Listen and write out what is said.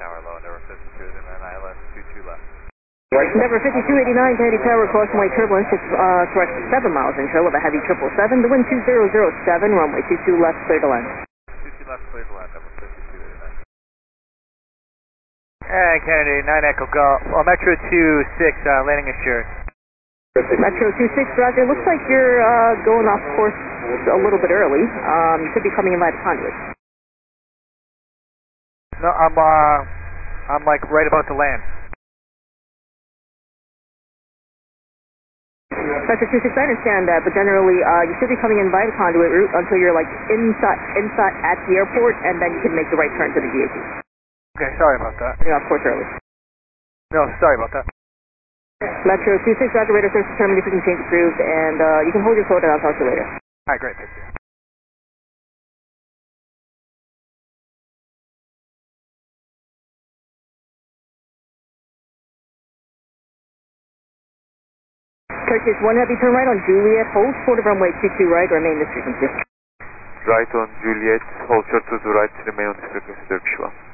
tower low, Endeavor 52, and then ILS 22 left. Endeavor 5289, Kennedy Tower, crossing way turbulence, correct 7 miles inshore with a heavy 777, the wind 2007, runway 22 left, clear to land. 22 left, clear to land, Endeavor 5289. And Kennedy, 9 Echo Golf, Metro 26, landing assured. Metro 26, Roger, looks like you're going off course a little bit early. You should be coming in by the conduit. No, I'm like right about to land. Metro 26, I understand that, but generally you should be coming in by the conduit route until you're like inside at the airport, and then you can make the right turn to the GAT. Okay, sorry about that. You're off course early. No, sorry about that. Metro 26, Roger, radar search determined if we can change approved, and you can hold your quote and I'll talk to you later. Alright, great, thank you. Turkish 1 heavy turn right on Juliet, hold short of runway 22 right, remain this frequency. Right on Juliet, hold short to the right, remain on this frequency, Turkish 1.